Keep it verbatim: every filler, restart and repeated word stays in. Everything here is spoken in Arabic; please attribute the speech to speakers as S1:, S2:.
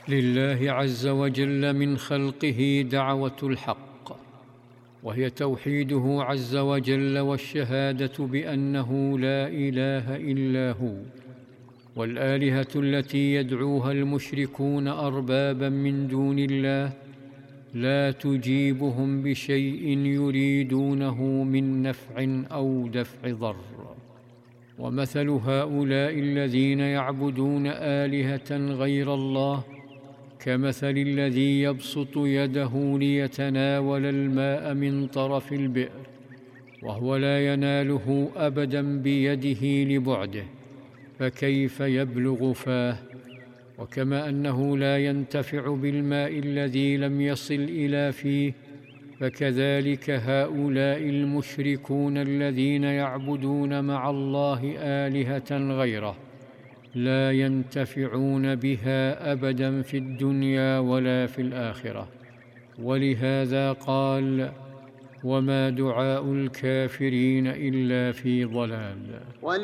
S1: لله عز وجل من خلقه دعوة الحق، وهي توحيده عز وجل والشهادة بأنه لا إله إلا هو. والآلهة التي يدعوها المشركون أربابا من دون الله لا تجيبهم بشيء يريدونه من نفع أو دفع ضر. ومثل هؤلاء الذين يعبدون آلهة غير الله كمثل الذي يبسط يده ليتناول الماء من طرف البئر وهو لا يناله أبدا بيده لبعده، فكيف يبلغ فاه؟ وكما أنه لا ينتفع بالماء الذي لم يصل إلى فيه، فكذلك هؤلاء المشركون الذين يعبدون مع الله آلهة غيره لا ينتفعون بها أبدا في الدنيا ولا في الآخرة. ولهذا قال: وما دعاء الكافرين إلا في ضلال.